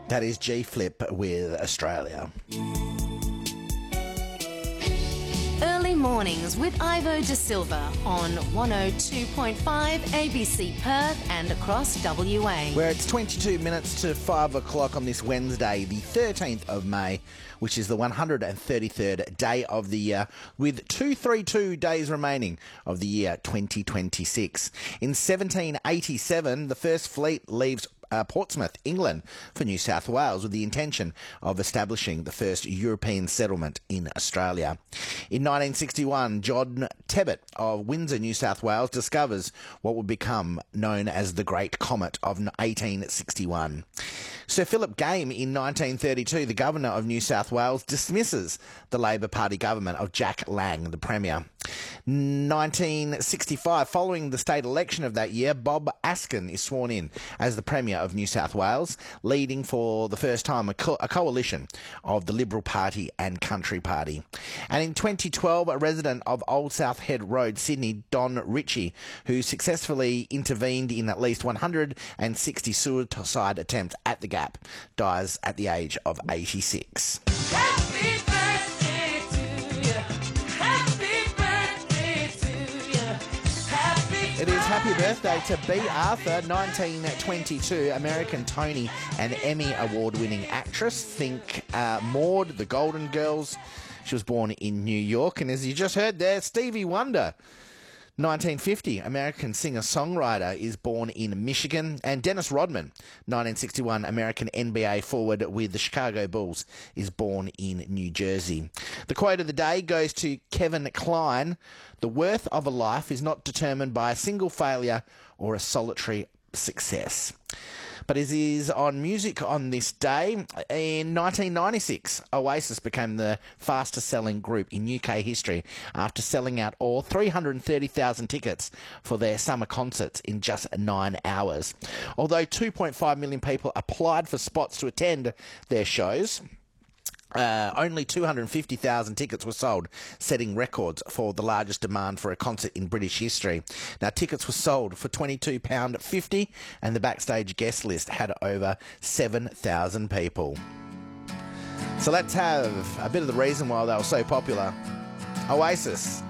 That is G Flip with Australia. Early mornings with Ivo De Silva on 102.5 ABC Perth and across WA. Where it's 22 minutes to 5 o'clock on this Wednesday, the 13th of May, which is the 133rd day of the year, with 232 days remaining of the year 2026. In 1787, the first fleet leaves Portsmouth, England, for New South Wales with the intention of establishing the first European settlement in Australia. In 1961, John Tebbutt of Windsor, New South Wales, discovers what would become known as the Great Comet of 1861. Sir Philip Game in 1932, the Governor of New South Wales, dismisses the Labor Party government of Jack Lang, the Premier. 1965, following the state election of that year, Bob Askin is sworn in as the Premier of New South Wales, leading for the first time a coalition of the Liberal Party and Country Party. And in 2012, a resident of Old South Head Road, Sydney, Don Ritchie, who successfully intervened in at least 160 suicide attempts at the Gap, dies at the age of 86. Happy birthday to you. Happy birthday to you. Happy It is happy birthday to B. Arthur, 1922, American Tony and Emmy award-winning actress. Think Maude, The Golden Girls. She was born in New York. And as you just heard there, Stevie Wonder, 1950, American singer-songwriter, is born in Michigan. And Dennis Rodman, 1961, American NBA forward with the Chicago Bulls, is born in New Jersey. The quote of the day goes to Kevin Kline: "The worth of a life is not determined by a single failure or a solitary success." But it is on music on this day. In 1996, Oasis became the fastest-selling group in UK history after selling out all 330,000 tickets for their summer concerts in just 9 hours. Although 2.5 million people applied for spots to attend their shows, only 250,000 tickets were sold, setting records for the largest demand for a concert in British history. Now, tickets were sold for £22.50 and the backstage guest list had over 7,000 people. So let's have a bit of the reason why they were so popular. Oasis.